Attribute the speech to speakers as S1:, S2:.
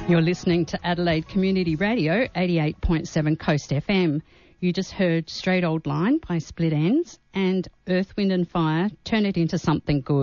S1: You're listening to Adelaide Community Radio, 88.7 Coast FM. You just heard Straight Old Line by Split Ends and Earth, Wind and Fire, Turn It Into Something Good.